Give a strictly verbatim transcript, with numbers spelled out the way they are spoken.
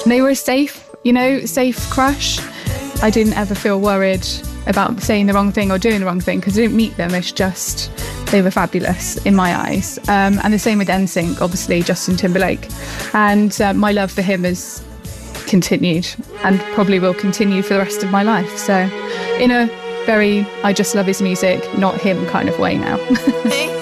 They were a safe, you know, safe crush. I didn't ever feel worried about saying the wrong thing or doing the wrong thing because I didn't meet them. It's just they were fabulous in my eyes. Um, and the same with N Sync, obviously, Justin Timberlake. And uh, my love for him has continued and probably will continue for the rest of my life. So in a very I just love his music, not him kind of way now.